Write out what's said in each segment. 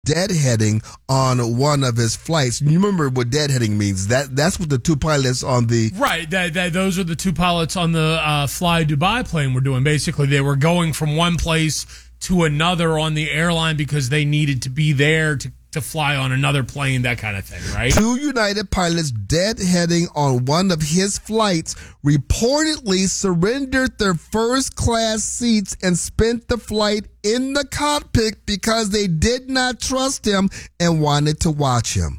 deadheading on one of his flights. You remember what deadheading means? That's what the two pilots on the right. Those are the two pilots on the Fly Dubai plane were doing. Basically, they were going from one place to another on the airline because they needed to be there to fly on another plane, that kind of thing, right? Two United pilots deadheading on one of his flights reportedly surrendered their first-class seats and spent the flight in the cockpit because they did not trust him and wanted to watch him.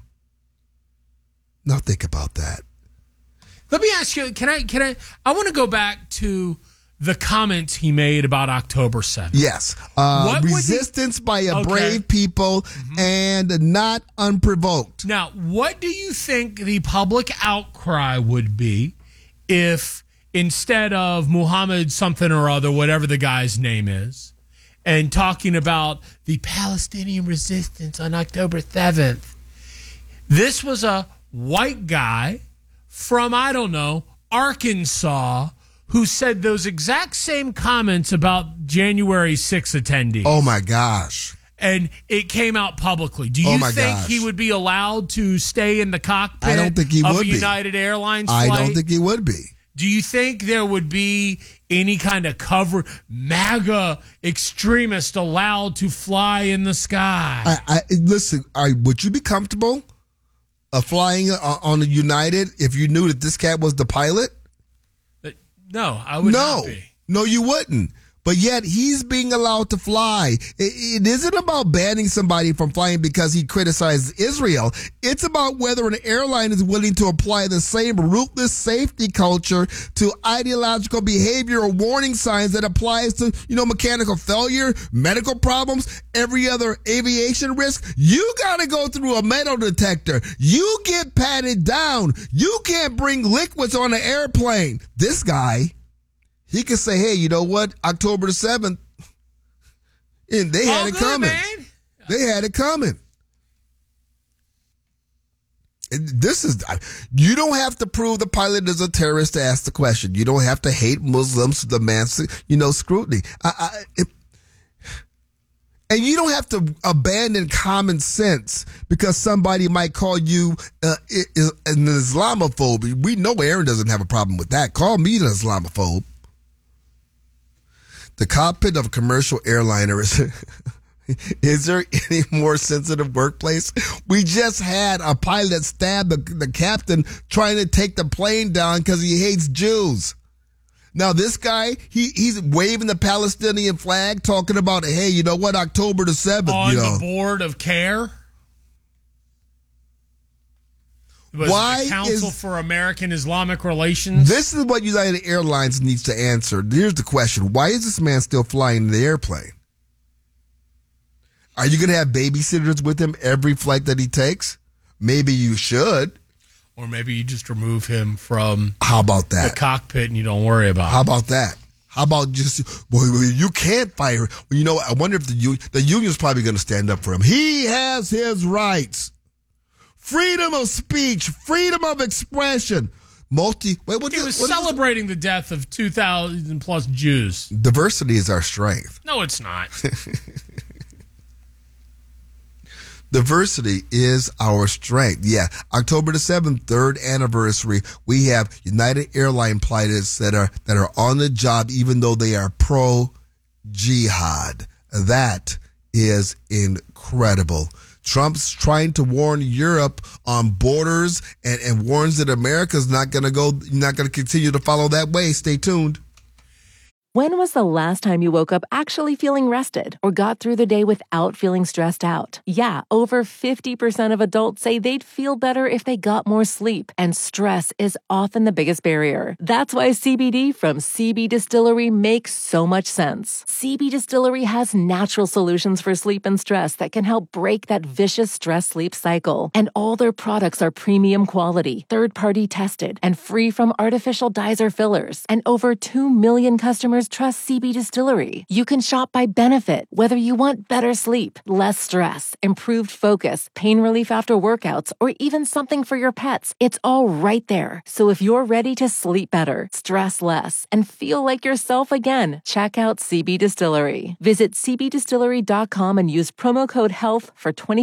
Now think about that. Let me ask you, I want to go back to the comments he made about October 7th. Yes. Resistance by a brave people and not unprovoked. Now, what do you think the public outcry would be if instead of Muhammad something or other, whatever the guy's name is, and talking about the Palestinian resistance on October 7th, this was a white guy from, I don't know, Arkansas, who said those exact same comments about January 6 attendees. Oh, my gosh. And it came out publicly. Do you think he would be allowed to stay in the cockpit I don't think he of would a be. United Airlines flight? I don't think he would be. Do you think there would be any kind of cover, MAGA extremist allowed to fly in the sky? Listen, would you be comfortable flying on a United if you knew that this cat was the pilot? No, I would not be. No, you wouldn't. But yet he's being allowed to fly. It isn't about banning somebody from flying because he criticized Israel. It's about whether an airline is willing to apply the same ruthless safety culture to ideological behavior or warning signs that applies to, mechanical failure, medical problems, every other aviation risk. You got to go through a metal detector. You get patted down. You can't bring liquids on an airplane. This guy, he could say, hey, you know what? October the 7th, and they had it coming. Man. They had it coming. You don't have to prove the pilot is a terrorist to ask the question. You don't have to hate Muslims to demand, scrutiny. And you don't have to abandon common sense because somebody might call you an Islamophobe. We know Aaron doesn't have a problem with that. Call me an Islamophobe. The cockpit of a commercial airliner is there any more sensitive workplace? We just had a pilot stab the captain trying to take the plane down because he hates Jews. Now this guy, he's waving the Palestinian flag, talking about, hey, you know what, October the 7th. On the board of CARE? Why the Council for American Islamic Relations? This is what United Airlines needs to answer. Here's the question. Why is this man still flying the airplane? Are you going to have babysitters with him every flight that he takes? Maybe you should. Or maybe you just remove him from How about that? The cockpit and you don't worry about it. How about that? How about you can't fire him. I wonder if the union's probably going to stand up for him. He has his rights. Freedom of speech, freedom of expression. He was celebrating the death of 2,000 plus Jews. Diversity is our strength. No, it's not. Diversity is our strength. Yeah. October the 7th, third anniversary. We have United Airline pilots that are on the job even though they are pro-jihad. That is incredible. Trump's trying to warn Europe on borders and warns that America's not going to continue to follow that way. Stay tuned. When was the last time you woke up actually feeling rested or got through the day without feeling stressed out? Yeah, over 50% of adults say they'd feel better if they got more sleep, and stress is often the biggest barrier. That's why CBD from CB Distillery makes so much sense. CB Distillery has natural solutions for sleep and stress that can help break that vicious stress-sleep cycle. And all their products are premium quality, third-party tested, and free from artificial dyes or fillers. And over 2 million customers customers trust CB Distillery. You can shop by benefit, whether you want better sleep, less stress, improved focus, pain relief after workouts, or even something for your pets. It's all right there. So if you're ready to sleep better, stress less, and feel like yourself again, check out CB Distillery. Visit cbdistillery.com and use promo code HEALTH for 20